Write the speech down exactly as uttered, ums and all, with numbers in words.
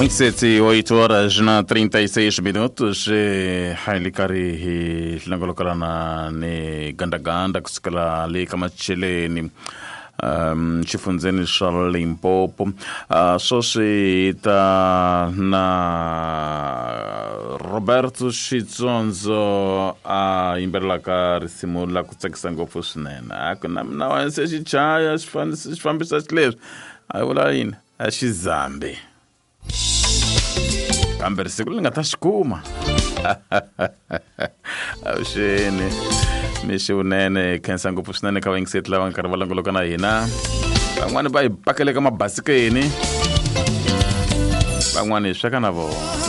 vinte e sete, oito horas na trinta e seis minutos. Hailikari linangolokalana ni ganda-ganda kusikala li kama cheleni um, chifunzeni sha Limpopo. Uh, sosi ita na Roberto Shitsonzo a imberlaka risimula kutsakisa ngopfu swinene. Akuna mina wanse xichaya xifambisa xileswi a vula yini a xizambi kambe siku li nga ta xikuma avuxeni mi xiwunene khensa ngopfu swinene ka vaingiseti lava nga karhi va langoloka na hina. Van'wani va hi pakele ka mabasikeni, van'wani hi sweka na vona.